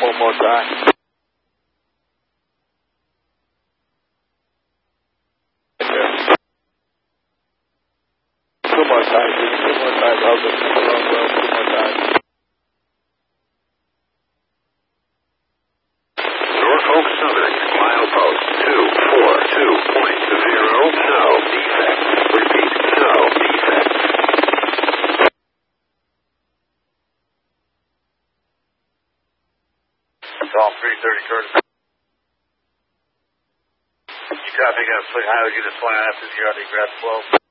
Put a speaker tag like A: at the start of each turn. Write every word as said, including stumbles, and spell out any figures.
A: One more time. Two more times, two more times. I'll just come along well. Two more times.
B: Norfolk Southern, milepost two four two point zero, no defect. Repeat, no defect.
C: Tom three thirty, Curtis. You copy, got a Highway Unit twenty-nine, fifty yard, grab twelve.